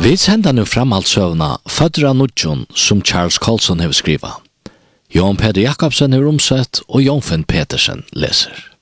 Vi sender nu framhaldsøvna Fødra Nudjon som Charles Colson har skrivet. Jon Peter Jakobsen har omsett og Jon Finn Petersen leser.